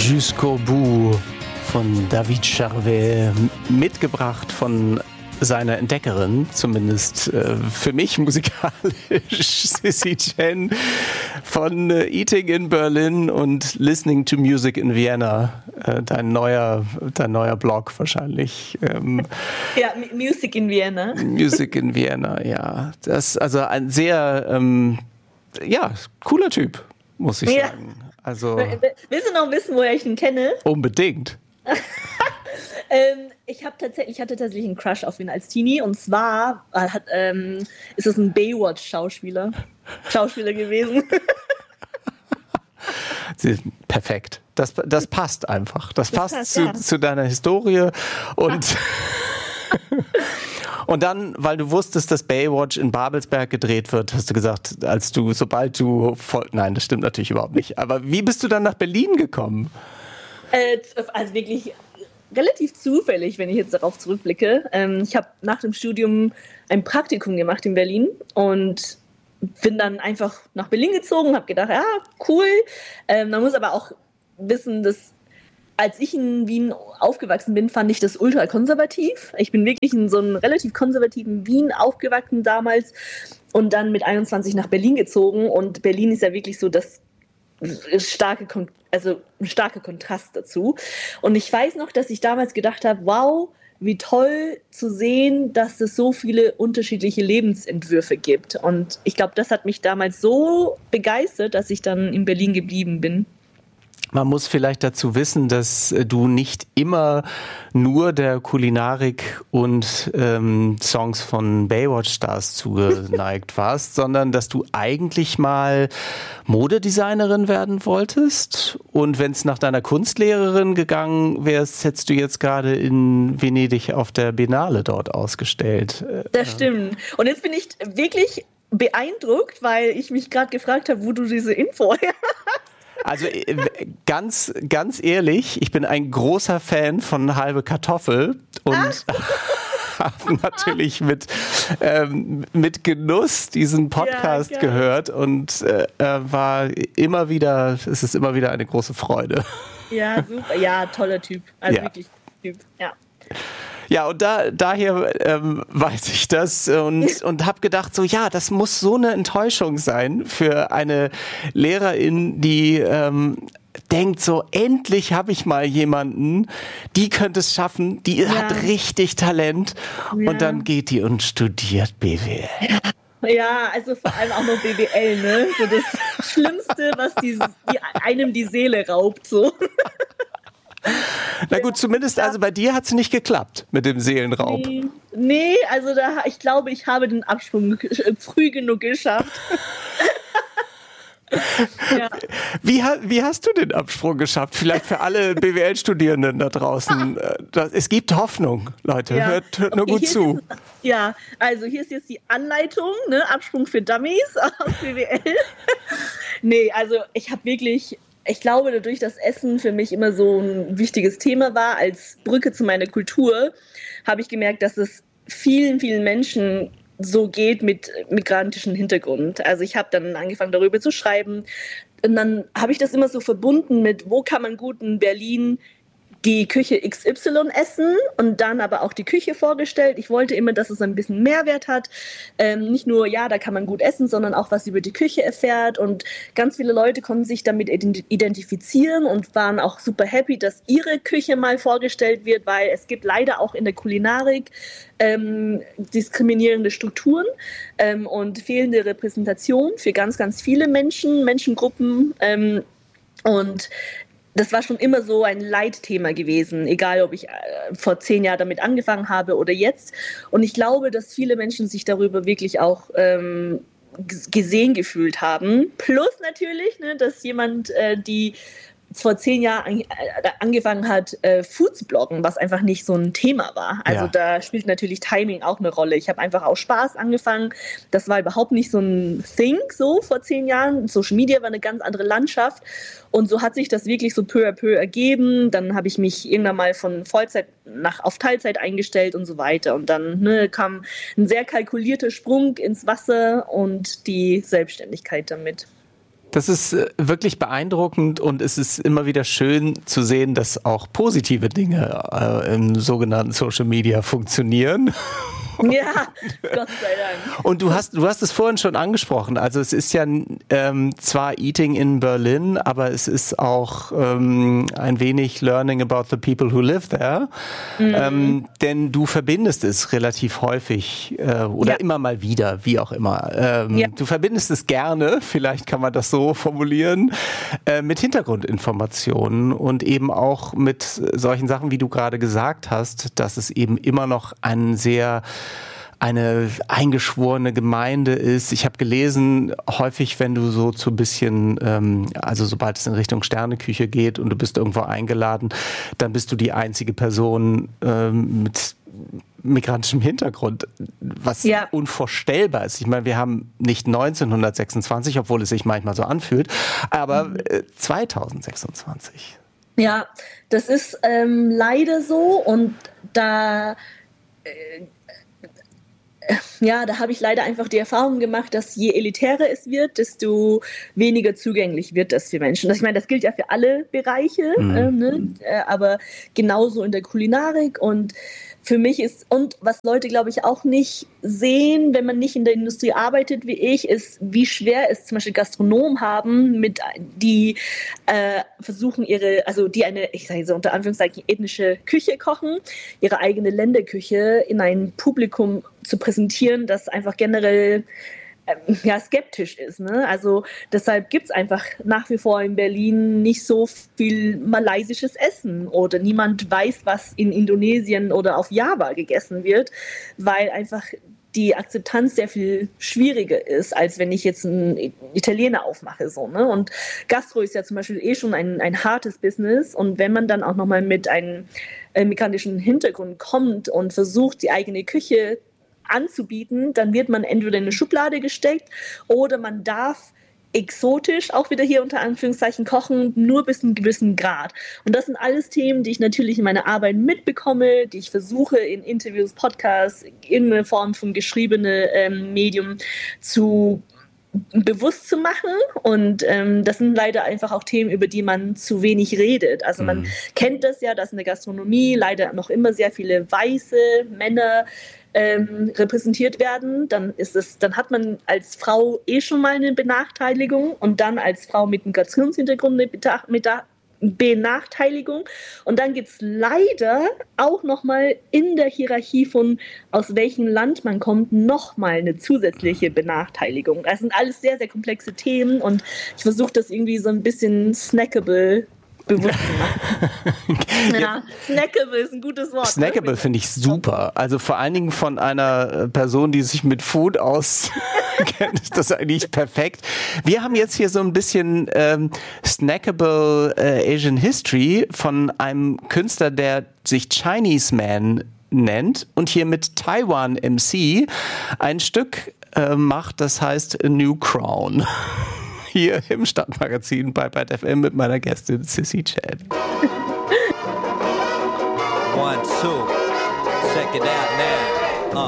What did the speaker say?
Jusqu'au bout von David Charvet, mitgebracht von seiner Entdeckerin, zumindest für mich musikalisch, Sissy Chen, von Eating in Berlin und Listening to Music in Vienna. Dein neuer Blog wahrscheinlich. Ja, Music in Vienna. Music in Vienna, ja. Das ist also ein sehr, cooler Typ, muss ich sagen. Also, willst du noch wissen, woher ich ihn kenne? Unbedingt. Ich hatte tatsächlich einen Crush auf ihn als Teenie, und zwar ist es ein Baywatch-Schauspieler gewesen. Perfekt. Das passt einfach. Das passt zu deiner Historie und und dann, weil du wusstest, dass Baywatch in Babelsberg gedreht wird, hast du gesagt, nein, das stimmt natürlich überhaupt nicht. Aber wie bist du dann nach Berlin gekommen? Also wirklich relativ zufällig, wenn ich jetzt darauf zurückblicke. Ich habe nach dem Studium ein Praktikum gemacht in Berlin und bin dann einfach nach Berlin gezogen, habe gedacht, ja, cool. Man muss aber auch wissen, dass als ich in Wien aufgewachsen bin, fand ich das ultra konservativ. Ich bin wirklich in so einem relativ konservativen Wien aufgewachsen damals und dann mit 21 nach Berlin gezogen. Und Berlin ist ja wirklich so das ein starker Kontrast dazu. Und ich weiß noch, dass ich damals gedacht habe, wow, wie toll zu sehen, dass es so viele unterschiedliche Lebensentwürfe gibt. Und ich glaube, das hat mich damals so begeistert, dass ich dann in Berlin geblieben bin. Man muss vielleicht dazu wissen, dass du nicht immer nur der Kulinarik und Songs von Baywatch-Stars zugeneigt warst, sondern dass du eigentlich mal Modedesignerin werden wolltest. Und wenn es nach deiner Kunstlehrerin gegangen wärst, hättest du jetzt gerade in Venedig auf der Biennale dort ausgestellt. Das stimmt. Und jetzt bin ich wirklich beeindruckt, weil ich mich gerade gefragt habe, wo du diese Info her hast. Also ganz ehrlich, ich bin ein großer Fan von Halbe Kartoffel und habe natürlich mit Genuss diesen Podcast gehört und es ist immer wieder eine große Freude. Ja, super. Ja, toller Typ. Also wirklich Typ, ja. Ja, und daher weiß ich das und habe gedacht, so ja, das muss so eine Enttäuschung sein für eine Lehrerin, die denkt so, endlich habe ich mal jemanden, die könnte es schaffen, die hat richtig Talent und dann geht die und studiert BWL. Ja, also vor allem auch noch BWL, ne? So das Schlimmste, was einem die Seele raubt, so. Na gut, zumindest also bei dir hat es nicht geklappt mit dem Seelenraub. Nee, also ich glaube, ich habe den Absprung früh genug geschafft. Ja. Wie hast du den Absprung geschafft? Vielleicht für alle BWL-Studierenden da draußen. Es gibt Hoffnung, Leute. Ja. Hört nur gut zu. Also hier ist jetzt die Anleitung, ne? Absprung für Dummies aus BWL. Nee, also ich glaube, dadurch, dass Essen für mich immer so ein wichtiges Thema war, als Brücke zu meiner Kultur, habe ich gemerkt, dass es vielen, vielen Menschen so geht mit migrantischem Hintergrund. Also ich habe dann angefangen, darüber zu schreiben. Und dann habe ich das immer so verbunden mit, wo kann man gut in Berlin die Küche XY essen und dann aber auch die Küche vorgestellt. Ich wollte immer, dass es ein bisschen Mehrwert hat. Nicht nur, da kann man gut essen, sondern auch was über die Küche erfährt. Und ganz viele Leute konnten sich damit identifizieren und waren auch super happy, dass ihre Küche mal vorgestellt wird, weil es gibt leider auch in der Kulinarik diskriminierende Strukturen und fehlende Repräsentation für ganz, ganz viele Menschengruppen. Und das war schon immer so ein Leitthema gewesen, egal ob ich vor 10 Jahren damit angefangen habe oder jetzt. Und ich glaube, dass viele Menschen sich darüber wirklich auch gesehen gefühlt haben. Plus natürlich, ne, dass jemand, die vor 10 Jahren angefangen hat, Food zu bloggen, was einfach nicht so ein Thema war. Also da spielt natürlich Timing auch eine Rolle. Ich habe einfach aus Spaß angefangen. Das war überhaupt nicht so ein Thing so vor 10 Jahren. Social Media war eine ganz andere Landschaft. Und so hat sich das wirklich so peu à peu ergeben. Dann habe ich mich irgendwann mal von Vollzeit auf Teilzeit eingestellt und so weiter. Und dann kam ein sehr kalkulierter Sprung ins Wasser und die Selbstständigkeit damit. Das ist wirklich beeindruckend und es ist immer wieder schön zu sehen, dass auch positive Dinge im sogenannten Social Media funktionieren. Ja, Gott sei Dank. Und du hast es vorhin schon angesprochen. Also es ist ja zwar Eating in Berlin, aber es ist auch ein wenig Learning about the people who live there. Denn du verbindest es relativ häufig oder immer mal wieder, wie auch immer. Du verbindest es gerne, vielleicht kann man das so formulieren, mit Hintergrundinformationen und eben auch mit solchen Sachen, wie du gerade gesagt hast, dass es eben immer noch eine eingeschworene Gemeinde ist. Ich habe gelesen, häufig, wenn du so zu ein bisschen, also sobald es in Richtung Sterneküche geht und du bist irgendwo eingeladen, dann bist du die einzige Person mit migrantischem Hintergrund, was unvorstellbar ist. Ich meine, wir haben nicht 1926, obwohl es sich manchmal so anfühlt, aber 2026. Ja, das ist leider so und da habe ich leider einfach die Erfahrung gemacht, dass je elitärer es wird, desto weniger zugänglich wird das für Menschen. Ich meine, das gilt ja für alle Bereiche, aber genauso in der Kulinarik und für mich ist, und was Leute, glaube ich, auch nicht sehen, wenn man nicht in der Industrie arbeitet wie ich, ist, wie schwer es zum Beispiel Gastronomen haben, die versuchen die eine, ich sage so unter Anführungszeichen, ethnische Küche kochen, ihre eigene Länderküche in ein Publikum zu präsentieren, das einfach generell skeptisch ist. Ne? Also deshalb gibt es einfach nach wie vor in Berlin nicht so viel malaysisches Essen oder niemand weiß, was in Indonesien oder auf Java gegessen wird, weil einfach die Akzeptanz sehr viel schwieriger ist, als wenn ich jetzt einen Italiener aufmache. So, ne? Und Gastro ist ja zum Beispiel schon ein hartes Business und wenn man dann auch nochmal mit einem migrantischen Hintergrund kommt und versucht, die eigene Küche anzubieten, dann wird man entweder in eine Schublade gesteckt oder man darf exotisch, auch wieder hier unter Anführungszeichen, kochen, nur bis zu einem gewissen Grad. Und das sind alles Themen, die ich natürlich in meiner Arbeit mitbekomme, die ich versuche in Interviews, Podcasts, in einer Form von geschriebene Medium bewusst zu machen und das sind leider einfach auch Themen, über die man zu wenig redet. Also man kennt das ja, dass in der Gastronomie leider noch immer sehr viele weiße Männer repräsentiert werden, dann hat man als Frau schon mal eine Benachteiligung und dann als Frau mit Migrationshintergrund eine Benachteiligung und dann gibt es leider auch nochmal in der Hierarchie von aus welchem Land man kommt nochmal eine zusätzliche Benachteiligung. Das sind alles sehr, sehr komplexe Themen und ich versuche das irgendwie so ein bisschen snackable bewusst machen. Ja, snackable ist ein gutes Wort. Snackable finde ich super. Also vor allen Dingen von einer Person, die sich mit Food auskennt, ist das eigentlich perfekt. Wir haben jetzt hier so ein bisschen snackable Asian History von einem Künstler, der sich Chinese Man nennt und hier mit Taiwan MC ein Stück macht, das heißt A New Crown. Hier im Stadtmagazin bei Byte FM mit meiner Gästin Sissy Chan. 1, 2, check it out now.